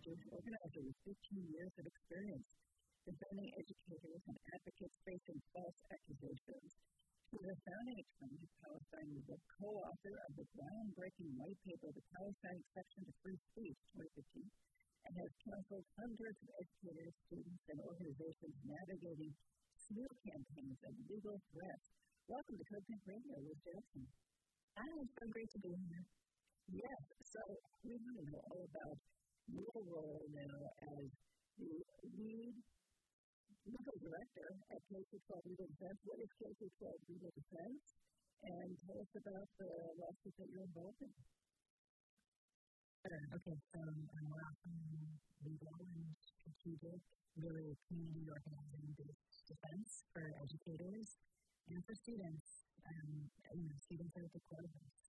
student organizer with 15 years of experience defending educators and advocates facing false accusations. She was a founding attorney of Palestine and the co-author of the groundbreaking white paper, The Palestine Exception to Free Speech, 2015, and has counseled hundreds of educators, students, and organizations navigating smear campaigns and legal threats. Welcome to Code Pink Radio, Liz Jackson. Hi, it's so great to be here. Yes, so we want to know all about your role now as the lead legal director at K-12 Legal Defense. What is K-12 Legal Defense? And tell us about the lawsuit that you're involved in. Sure. Okay, so we're offering legal and strategic, really community organizing-based defense for educators and for students. Students are at the core of this.